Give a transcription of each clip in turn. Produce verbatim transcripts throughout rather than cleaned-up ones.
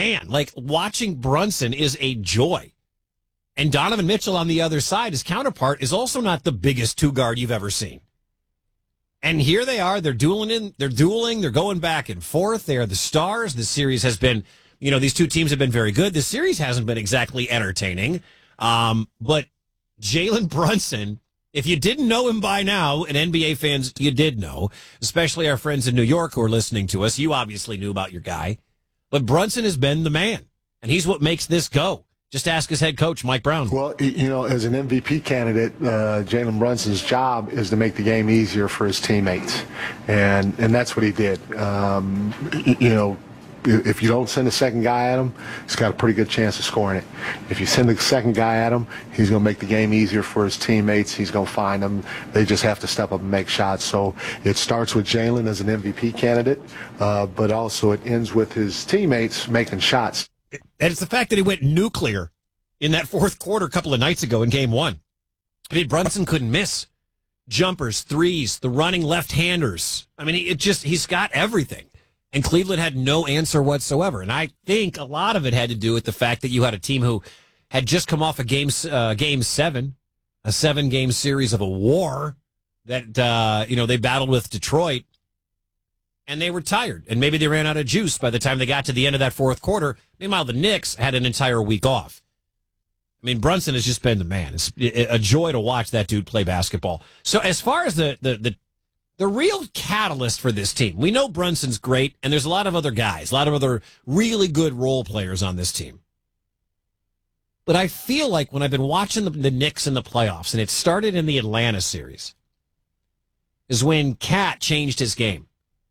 man. Like, watching Brunson is a joy. And Donovan Mitchell on the other side, his counterpart, is also not the biggest two-guard you've ever seen. And here they are. They're dueling in. They're dueling. They're going back and forth. They are the stars. This series has been, you know, these two teams have been very good. This series hasn't been exactly entertaining. Um, but Jalen Brunson, if you didn't know him by now, and N B A fans, you did know, especially our friends in New York who are listening to us. You obviously knew about your guy. But Brunson has been the man, and he's what makes this go. Just ask his head coach, Mike Brown. Well, you know, as an M V P candidate, uh, Jalen Brunson's job is to make the game easier for his teammates, and and that's what he did. Um, you know, if you don't send a second guy at him, he's got a pretty good chance of scoring it. If you send the second guy at him, he's going to make the game easier for his teammates. He's going to find them. They just have to step up and make shots. So it starts with Jalen as an M V P candidate, uh, but also it ends with his teammates making shots. And it's the fact that he went nuclear in that fourth quarter a couple of nights ago in game one. I mean, Brunson couldn't miss. Jumpers, threes, the running left-handers. I mean, it just, he's got everything. And Cleveland had no answer whatsoever. And I think a lot of it had to do with the fact that you had a team who had just come off a game, uh, game seven, a seven-game series of a war that, uh, you know, they battled with Detroit. And they were tired, and maybe they ran out of juice by the time they got to the end of that fourth quarter. Meanwhile, the Knicks had an entire week off. I mean, Brunson has just been the man. It's a joy to watch that dude play basketball. So as far as the the the, the real catalyst for this team, we know Brunson's great, and there's a lot of other guys, a lot of other really good role players on this team. But I feel like when I've been watching the, the Knicks in the playoffs, and it started in the Atlanta series, is when Cat changed his game.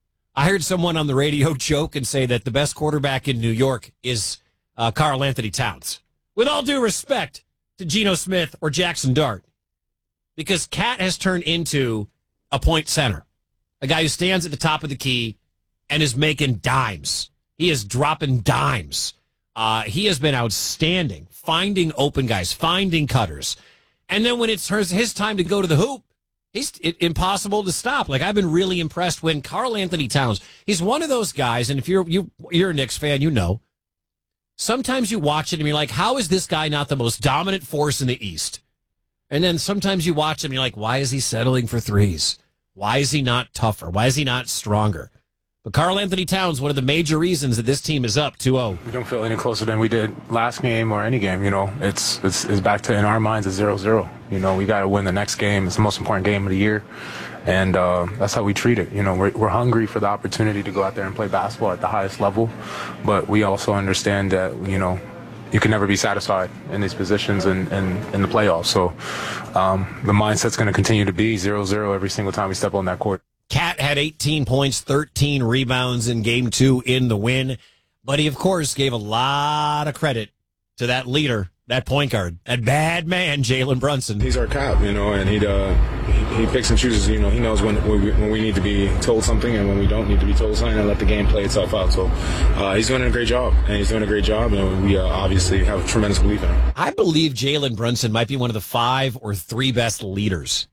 I heard someone on the radio joke and say that the best quarterback in New York is uh, Karl Anthony Towns. With all due respect to Geno Smith or Jackson Dart. Because Cat has turned into a point center. A guy who stands at the top of the key and is making dimes. He is dropping dimes. Uh, he has been outstanding. Finding open guys. Finding cutters. And then when it's his, his time to go to the hoop, he's it, impossible to stop. Like, I've been really impressed when Karl Anthony Towns, he's one of those guys, and if you're you, you're a Knicks fan, you know, sometimes you watch it and you're like, how is this guy not the most dominant force in the East? And then sometimes you watch him and you're like, why is he settling for threes? Why is he not tougher? Why is he not stronger? But Karl Anthony Towns, one of the major reasons that this team is up two oh. We don't feel any closer than we did last game or any game, you know. It's it's, it's back to, in our minds, it's zero zero. You know, we got to win the next game. It's the most important game of the year. And uh, that's how we treat it. You know, we're, we're hungry for the opportunity to go out there and play basketball at the highest level. But we also understand that, you know, you can never be satisfied in these positions and in, in, in the playoffs. So um, the mindset's going to continue to be zero zero every single time we step on that court. Cat had eighteen points, thirteen rebounds in game two in the win. But he, of course, gave a lot of credit to that leader, that point guard, that bad man, Jalen Brunson. He's our cap, you know, and he'd, uh, he, he picks and chooses, you know. He knows when, when, we, when we need to be told something and when we don't need to be told something, and let the game play itself out. So uh, he's doing a great job, and he's doing a great job, and we uh, obviously have tremendous belief in him. I believe Jalen Brunson might be one of the five or three best leaders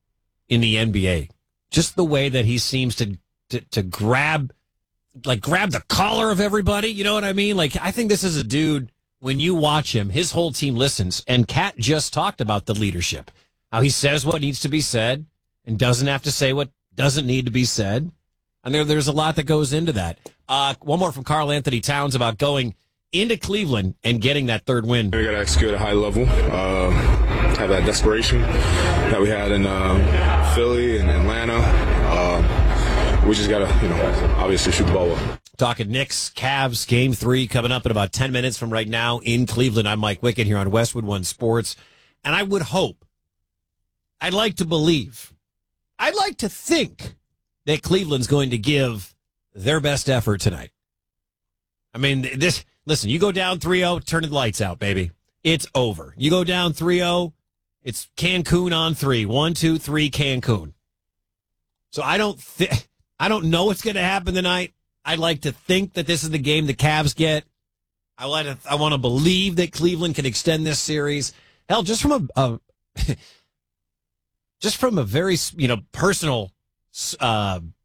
in the N B A. Just the way that he seems to, to to grab, like grab the collar of everybody. You know what I mean? Like, I think this is a dude, when you watch him, his whole team listens. And Kat just talked about the leadership, how he says what needs to be said and doesn't have to say what doesn't need to be said. And there, there's a lot that goes into that. Uh, one more from Karl Anthony Towns about going into Cleveland and getting that third win. We got to execute at a high level, uh, have that desperation that we had in uh, Philly and Atlanta. Uh, we just got to, you know, obviously shoot the ball well. Talking Knicks, Cavs, game three coming up in about ten minutes from right now in Cleveland. I'm Mike Wicken here on Westwood One Sports. And I would hope, I'd like to believe, I'd like to think that Cleveland's going to give their best effort tonight. I mean, this, listen, you go down three oh, turn the lights out, baby. It's over. You go down three oh, it's Cancun on three. One, two, three, Cancun. So I don't think, I don't know what's going to happen tonight. I'd like to think that this is the game the Cavs get. I like to, I want to believe that Cleveland can extend this series. Hell, just from a, a just from a very, you know, personal uh,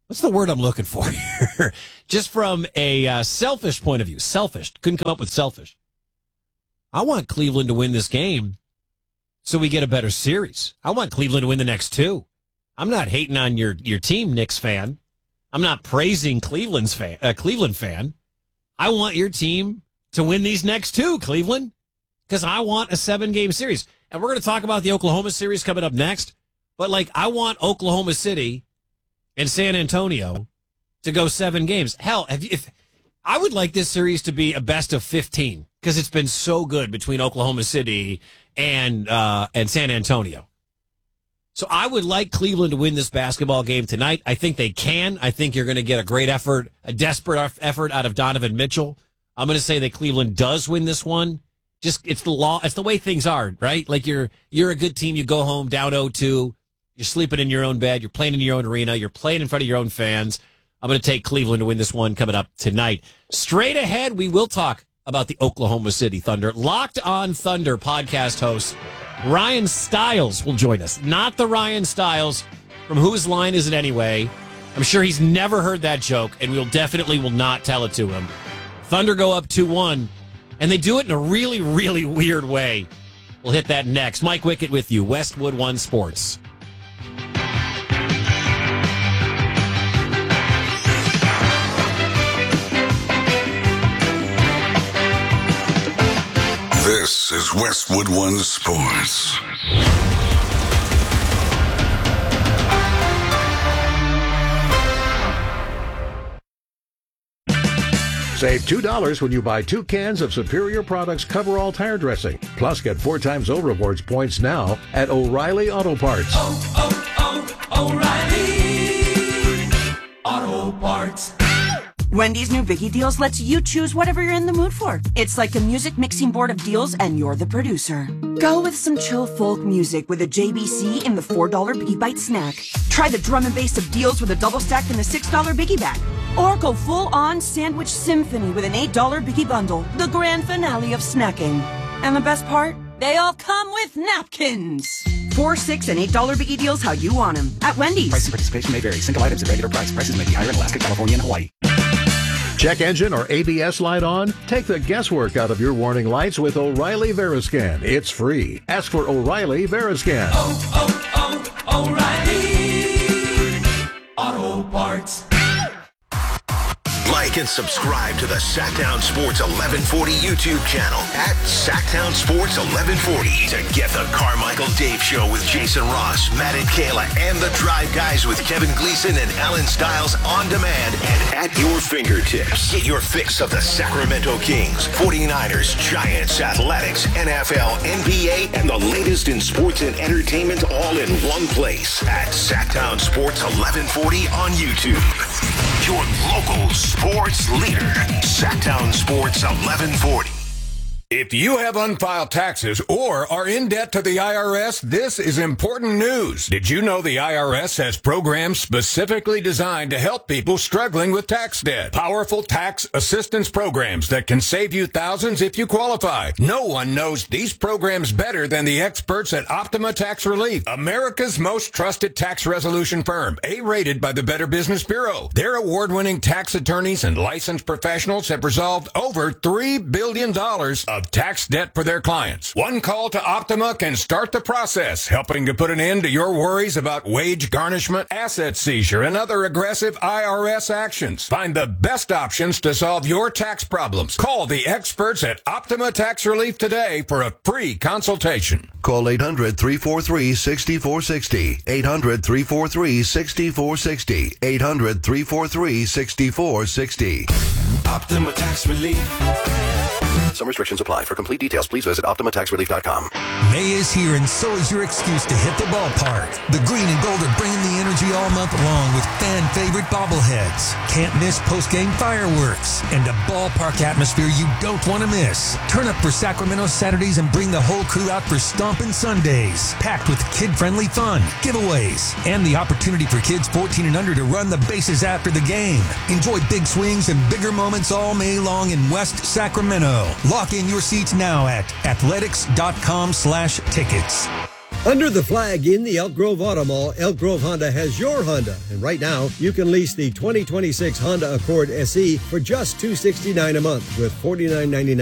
what's the word I'm looking for here? Just from a uh, selfish point of view, selfish. Couldn't come up with selfish. I want Cleveland to win this game so we get a better series. I want Cleveland to win the next two. I'm not hating on your, your team, Knicks fan. I'm not praising Cleveland's fan, uh, Cleveland fan. I want your team to win these next two, Cleveland, because I want a seven-game series. And we're going to talk about the Oklahoma series coming up next. But, like, I want Oklahoma City and San Antonio to go seven games. Hell, if, if I would like this series to be a best of fifteen because it's been so good between Oklahoma City and uh, and San Antonio. So I would like Cleveland to win this basketball game tonight. I think they can. I think you're going to get a great effort, a desperate effort out of Donovan Mitchell. I'm going to say that Cleveland does win this one. Just it's the law. It's the way things are, right? Like you're you're a good team. You go home down oh two. You're sleeping in your own bed. You're playing in your own arena. You're playing in front of your own fans. I'm going to take Cleveland to win this one coming up tonight. Straight ahead, we will talk about the Oklahoma City Thunder. Locked on Thunder podcast host Ryan Stiles will join us. Not the Ryan Stiles from Whose Line Is It Anyway? I'm sure he's never heard that joke, and we'll definitely will not tell it to him. Thunder go up two one, and they do it in a really, really weird way. We'll hit that next. Mike Wickett with you, Westwood One Sports. This is Westwood One Sports. Save two dollars when you buy two cans of Superior Products Coverall Tire Dressing. Plus, get four times O Rewards points now at O'Reilly Auto Parts. Oh, oh, oh, O'Reilly Auto Parts. Wendy's new Biggie Deals lets you choose whatever you're in the mood for. It's like a music mixing board of deals, and you're the producer. Go with some chill folk music with a J B C in the four dollar Biggie Bite snack. Try the drum and bass of deals with a double stack in the six dollar Biggie Bag. Or go full-on sandwich symphony with an eight dollar Biggie Bundle, the grand finale of snacking. And the best part? They all come with napkins. Four, six, and eight dollar Biggie Deals how you want them at Wendy's. Price and participation may vary. Single items at regular price. Prices may be higher in Alaska, California, and Hawaii. Check engine or A B S light on? Take the guesswork out of your warning lights with O'Reilly Veriscan. It's free. Ask for O'Reilly Veriscan. Oh, oh, oh, O'Reilly Auto Parts. Like and subscribe to the Sacktown Sports eleven forty YouTube channel at Sacktown Sports eleven forty to get the Carmichael Dave Show with Jason Ross, Matt and Kayla, and the Drive Guys with Kevin Gleason and Alan Stiles on demand and at your fingertips. Get your fix of the Sacramento Kings, forty-niners, Giants, Athletics, N F L, N B A, and the latest in sports and entertainment all in one place at Sacktown Sports eleven forty on YouTube. Your local sports leader, Sacktown Sports eleven forty. If you have unfiled taxes or are in debt to the I R S, this is important news. Did you know the I R S has programs specifically designed to help people struggling with tax debt? Powerful tax assistance programs that can save you thousands if you qualify. No one knows these programs better than the experts at Optima Tax Relief, America's most trusted tax resolution firm, A-rated by the Better Business Bureau. Their award-winning tax attorneys and licensed professionals have resolved over three billion dollars of tax debt for their clients. One call to Optima can start the process, helping to put an end to your worries about wage garnishment, asset seizure, and other aggressive I R S actions. Find the best options to solve your tax problems. Call the experts at Optima Tax Relief today for a free consultation. Call eight hundred, three four three, six four six zero. eight hundred, three four three, six four six zero. eight hundred, three four three, six four six zero. Optima Tax Relief. Some restrictions apply. For complete details, please visit optima tax relief dot com. May is here, and so is your excuse to hit the ballpark. The green and gold are bringing the energy all month long with fan-favorite bobbleheads. Can't miss post-game fireworks. And a ballpark atmosphere you don't want to miss. Turn up for Sacramento Saturdays and bring the whole crew out for Stompin' Sundays. Packed with kid-friendly fun, giveaways, and the opportunity for kids fourteen and under to run the bases after the game. Enjoy big swings and bigger moments all May long in West Sacramento. Lock in your seats now at athletics dot com slash tickets. Under the flag in the Elk Grove Auto Mall, Elk Grove Honda has your Honda. And right now, you can lease the twenty twenty-six Honda Accord S E for just two hundred sixty-nine dollars a month with forty-nine ninety-nine